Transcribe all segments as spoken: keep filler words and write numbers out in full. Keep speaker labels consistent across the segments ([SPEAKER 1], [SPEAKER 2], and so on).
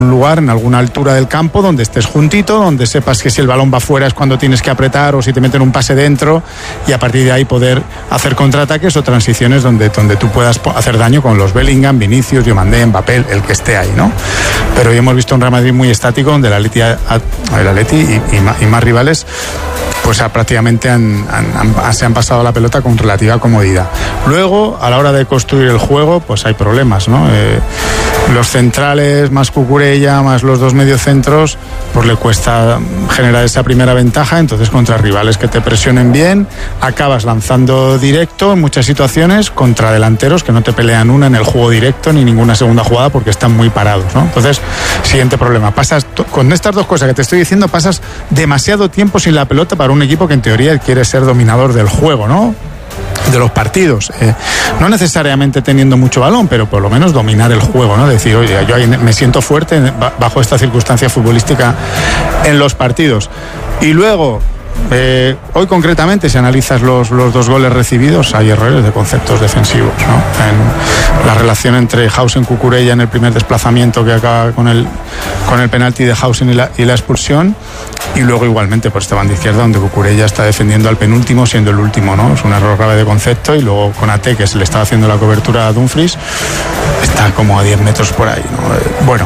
[SPEAKER 1] lugar en alguna altura del campo donde estés juntito, donde sepas que si el balón va fuera es cuando tienes que apretar o si te meten un pase dentro, y a partir de ahí poder hacer contraataques o transiciones donde, donde tú puedas hacer daño con los Bellingham, Vinicius, Diomandé, Mbappé, el que esté ahí, ¿no? Pero hoy hemos visto un Real Madrid muy estático donde el Atleti, el Atleti y, y, más, y más rivales pues prácticamente han, han, han, se han pasado la pelota con relativa comodidad. Luego, a la hora de construir el juego, pues hay problemas, ¿no? Eh, los centrales, más Cucurella, más los dos mediocentros, pues le cuesta generar esa primera ventaja. Entonces, contra rivales que te presionen bien, acabas lanzando directo en muchas situaciones contra delanteros que no te pelean una en el juego directo ni ninguna segunda jugada porque están muy parados, ¿no? Entonces, siguiente problema, pasas con estas dos cosas que te estoy diciendo, pasas demasiado tiempo sin la pelota para un equipo que en teoría quiere ser dominador del juego, ¿no? De los partidos, eh, no necesariamente teniendo mucho balón, pero por lo menos dominar el juego, ¿no? Decir, oye, yo ahí me siento fuerte bajo esta circunstancia futbolística en los partidos. Y luego, eh, hoy concretamente, si analizas los, los dos goles recibidos, hay errores de conceptos defensivos, ¿no? En la relación entre Hausen y Cucurella en el primer desplazamiento que acaba con el, con el penalti de Hausen y la, y la expulsión. Y luego igualmente por esta banda izquierda donde Cucurella está defendiendo al penúltimo siendo el último, ¿no? Es un error grave de concepto. Y luego con Ate, que se le está haciendo la cobertura a Dumfries, está como a diez metros por ahí, ¿no? Eh, bueno,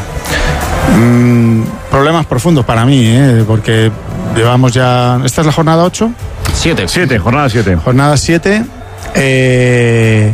[SPEAKER 1] mmm, problemas profundos para mí, ¿eh? Porque llevamos ya... ¿Esta es la jornada ocho?
[SPEAKER 2] siete, siete, jornada siete.
[SPEAKER 1] Jornada siete. Eh...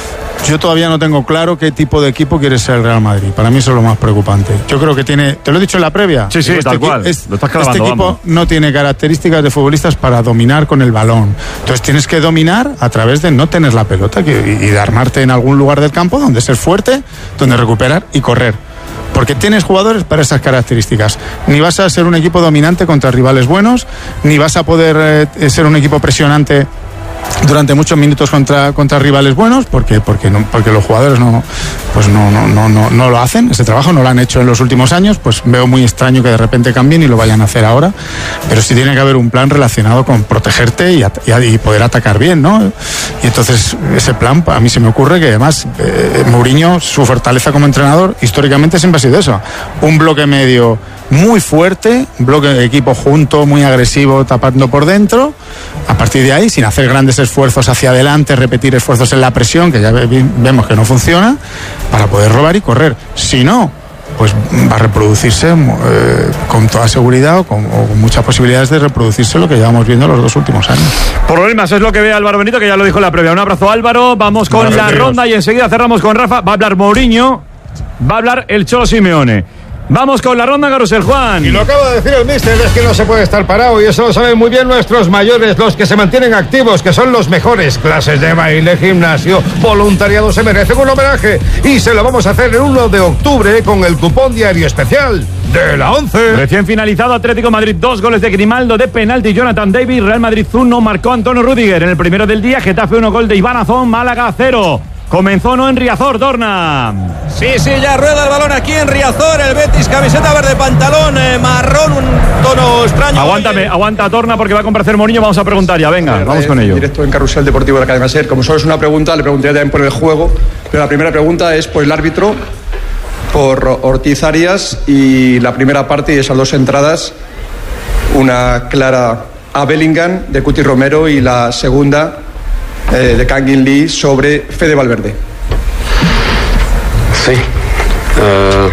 [SPEAKER 1] Yo todavía no tengo claro qué tipo de equipo quiere ser el Real Madrid. Para mí eso es lo más preocupante. Yo creo que tiene... ¿Te lo he dicho en la previa?
[SPEAKER 2] Sí, sí,
[SPEAKER 1] este
[SPEAKER 2] tal cual.
[SPEAKER 1] Es,
[SPEAKER 2] lo estás clavando,
[SPEAKER 1] este equipo
[SPEAKER 2] vamos.
[SPEAKER 1] No tiene características de futbolistas para dominar con el balón. Entonces tienes que dominar a través de no tener la pelota que, y de armarte en algún lugar del campo donde ser fuerte, donde recuperar y correr. Porque tienes jugadores para esas características. Ni vas a ser un equipo dominante contra rivales buenos, ni vas a poder eh, ser un equipo presionante durante muchos minutos contra, contra rivales buenos, porque, porque, no, porque los jugadores no, pues no, no, no, no, no lo hacen, ese trabajo no lo han hecho en los últimos años. Pues veo muy extraño que de repente cambien y lo vayan a hacer ahora, pero sí tiene que haber un plan relacionado con protegerte y, y, y poder atacar bien, ¿no? Y entonces ese plan, a mí se me ocurre que además eh, Mourinho, su fortaleza como entrenador históricamente siempre ha sido eso, un bloque medio muy fuerte, bloque de equipo junto, muy agresivo, tapando por dentro. A partir de ahí, sin hacer grandes esfuerzos hacia adelante, repetir esfuerzos en la presión, que ya vemos que no funciona, para poder robar y correr. Si no, pues va a reproducirse eh, con toda seguridad o con, o con muchas posibilidades de reproducirse lo que llevamos viendo los dos últimos años.
[SPEAKER 2] Problemas es lo que ve Álvaro Benito, que ya lo dijo en la previa. Un abrazo, Álvaro. Vamos con la ronda y enseguida cerramos con Rafa. Va a hablar Mourinho, va a hablar el Cholo Simeone. Vamos con la ronda, Carusel, Juan.
[SPEAKER 3] Y lo acaba de decir el míster, es que no se puede estar parado, y eso lo saben muy bien nuestros mayores, los que se mantienen activos, que son los mejores. Clases de baile, gimnasio, voluntariado, se merecen un homenaje, y se lo vamos a hacer el uno de octubre con el cupón diario especial de la once.
[SPEAKER 2] Recién finalizado, Atlético Madrid, dos goles de Grimaldo de penalti, Jonathan David. Real Madrid uno, marcó Antonio Rüdiger en el primero del día. Getafe uno, gol de Iván Azón. Málaga cero. Comenzó no en Riazor, Dorna.
[SPEAKER 4] Sí, sí, ya rueda el balón aquí en Riazor. El Betis, camiseta verde, pantalón eh, marrón, un tono extraño.
[SPEAKER 2] Aguántame,
[SPEAKER 4] Oye.
[SPEAKER 2] aguanta, Dorna, porque va a comparecer Mourinho. Vamos a preguntar ya, venga, vamos con ello.
[SPEAKER 5] Directo en Carrusel Deportivo de la Cadena SER. Como solo es una pregunta, le preguntaría también por el juego. Pero la primera pregunta es por el árbitro, por Ortiz Arias, y la primera parte y esas dos entradas, una clara a Bellingham de Cuti Romero y la segunda Eh, de Kangin Lee sobre Fede Valverde.
[SPEAKER 6] Sí. Uh,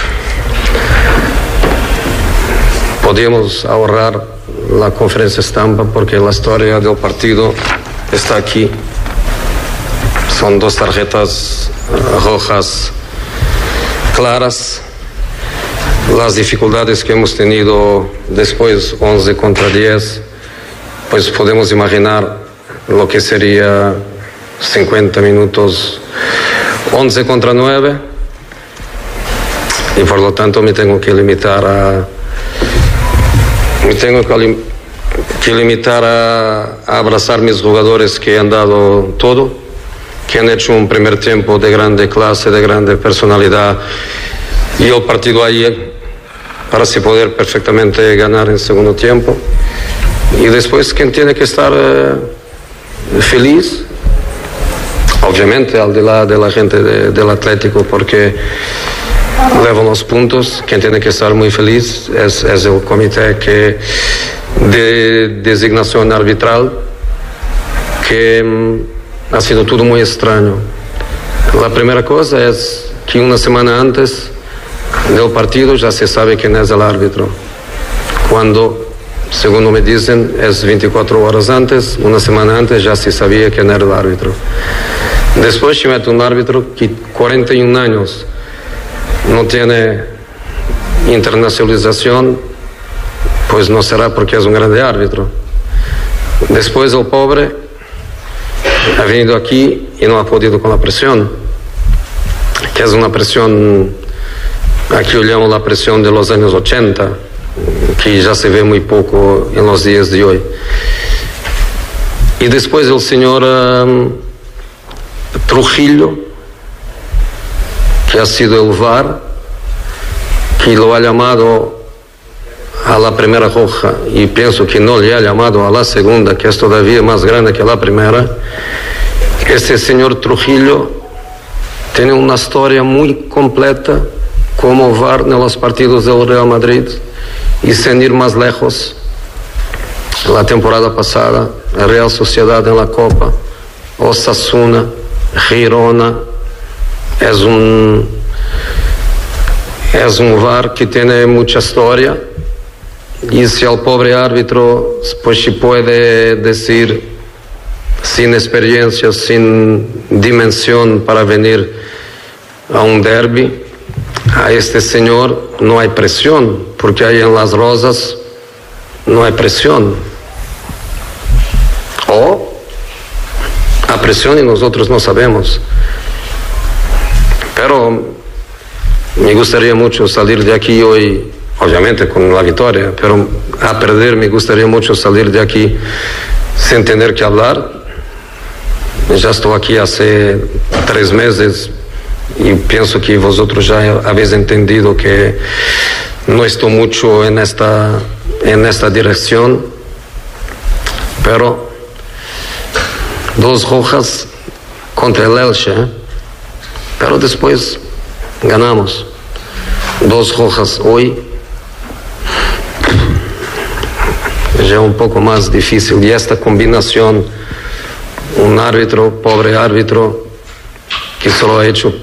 [SPEAKER 6] podíamos ahorrar la conferencia estampa porque la historia del partido está aquí. Son dos tarjetas uh, rojas claras. Las dificultades que hemos tenido después, once contra diez, pues podemos imaginar lo que sería cincuenta minutos, once contra nueve, y por lo tanto me tengo que limitar a me tengo que, que limitar a, a abrazar mis jugadores que han dado todo, que han hecho un primer tiempo de grande clase, de grande personalidad, y el partido ayer para así poder perfectamente ganar en segundo tiempo. Y después quien tiene que estar eh, feliz, obviamente al de la, de la gente de, del Atlético, porque levan los puntos. Quien tiene que estar muy feliz es, es el comité que de designación arbitral, que um, ha sido todo muy extraño. La primera cosa es que una semana antes del partido ya se sabe quién es el árbitro, cuando, según me dicen, es veinticuatro horas antes, una semana antes ya se sabía quién era el árbitro. Después se mete un árbitro que cuarenta y un años no tiene internacionalización, pues no será porque es un grande árbitro. Después el pobre ha venido aquí y no ha podido con la presión, que es una presión, aquí yo llamo la presión de los años ochenta, que ya se ve muy poco en los días de hoy. Y después el señor um, Trujillo, que ha sido el V A R, que lo ha llamado a la primera roja y pienso que no le ha llamado a la segunda, que es todavía más grande que la primera. Este señor Trujillo tiene una historia muy completa como V A R en los partidos del Real Madrid, y sin ir más lejos, la temporada pasada, la Real Sociedad en la Copa, Osasuna, Girona, es un es un V A R que tiene mucha historia, y si el pobre árbitro pues se puede decir sin experiencia, sin dimensión para venir a un derbi, a este señor no hay presión, porque ahí en Las Rosas no hay presión. O a presión y nosotros no sabemos. Pero me gustaría mucho salir de aquí hoy, obviamente con la victoria, pero a perder me gustaría mucho salir de aquí sin tener que hablar. Ya estoy aquí hace tres meses y pienso que vosotros ya habéis entendido que no estoy mucho en esta, en esta dirección, pero dos rojas contra el Elche, ¿eh? Pero después ganamos. Dos rojas hoy ya un poco más difícil, y esta combinación, un árbitro, pobre árbitro, que solo ha hecho